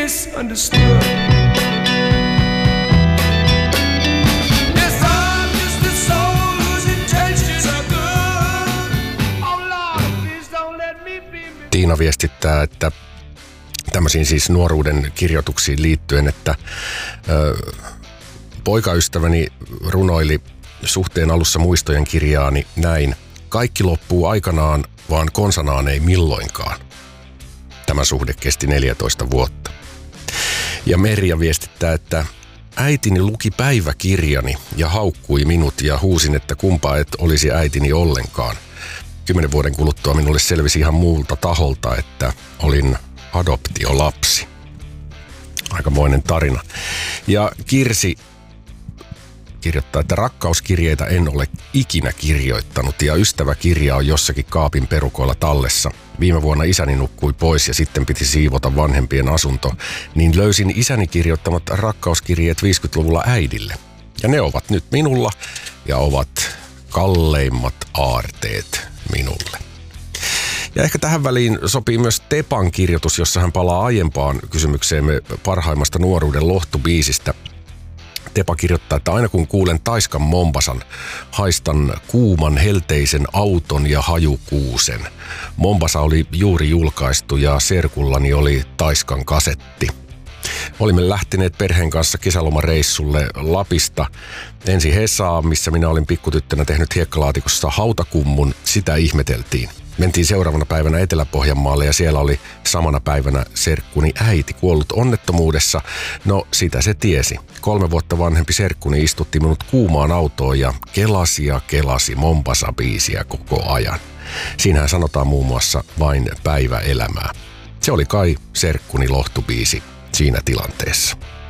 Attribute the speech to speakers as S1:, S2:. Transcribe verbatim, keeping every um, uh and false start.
S1: misunderstood. Yes, I'm just a soul whose intentions are good. Oh Lord, please don't let me be.
S2: Tiina viestittää, että tämmöisiin siis nuoruuden kirjoituksiin liittyen, että ö, poikaystäväni runoili suhteen alussa muistojen kirjaani näin. Kaikki loppuu aikanaan, vaan konsanaan ei milloinkaan. Tämä suhde kesti neljätoista vuotta. Ja Merja viestittää, että äitini luki päiväkirjani ja haukkui minut ja huusin, että kumpaa et olisi äitini ollenkaan. Kymmenen vuoden kuluttua minulle selvisi ihan muulta taholta, että olin adoptiolapsi. Aikamoinen tarina. Ja Kirsi kirjoittaa, että rakkauskirjeitä en ole ikinä kirjoittanut ja ystäväkirja on jossakin kaapin perukoilla tallessa. Viime vuonna isäni nukkui pois ja sitten piti siivota vanhempien asunto, niin löysin isäni kirjoittamat rakkauskirjeet viisikymmentäluvulla äidille. Ja ne ovat nyt minulla ja ovat kalleimmat aarteet minulle. Ja ehkä tähän väliin sopii myös Tepan kirjoitus, jossa hän palaa aiempaan kysymykseemme parhaimmasta nuoruuden lohtubiisistä. Tepa kirjoittaa, että aina kun kuulen Taiskan Mombasan, haistan kuuman helteisen auton ja hajukuusen. Mombasa oli juuri julkaistu ja serkullani oli Taiskan kasetti. Olimme lähteneet perheen kanssa kesälomareissulle Lapista. Ensin Hesaan, missä minä olin pikkutyttönä tehnyt hiekkalaatikossa hautakummun, sitä ihmeteltiin. Mentiin seuraavana päivänä Etelä-Pohjanmaalle ja siellä oli samana päivänä serkkuni äiti kuollut onnettomuudessa. No sitä se tiesi. Kolme vuotta vanhempi serkkuni istutti minut kuumaan autoon ja kelasi ja kelasi Mombasa-biisiä koko ajan. Siinähän sanotaan muun muassa vain päiväelämää. Se oli kai serkkuni lohtubiisi siinä tilanteessa.